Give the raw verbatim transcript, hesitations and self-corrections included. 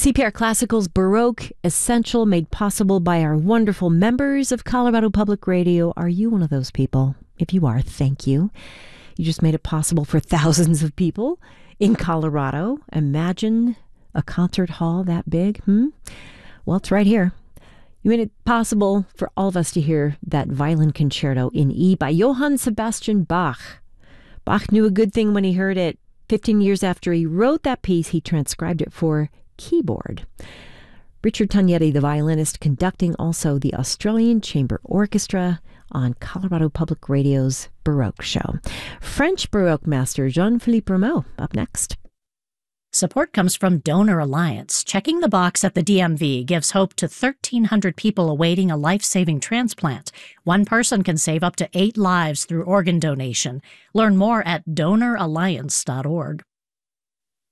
C P R Classical's Baroque Essential, made possible by our wonderful members of Colorado Public Radio. Are you one of those people? If you are, thank you. You just made it possible for thousands of people in Colorado. Imagine a concert hall that big. Hmm? Well, it's right here. You made it possible for all of us to hear that violin concerto in E by Johann Sebastian Bach. Bach knew a good thing when he heard it. Fifteen years after he wrote that piece, he transcribed it for keyboard. Richard Tognetti, the violinist, conducting also the Australian Chamber Orchestra on Colorado Public Radio's Baroque Show. French Baroque master Jean-Philippe Rameau up next. Support comes from Donor Alliance. Checking the box at the D M V gives hope to thirteen hundred people awaiting a life-saving transplant. One person can save up to eight lives through organ donation. Learn more at donor alliance dot org.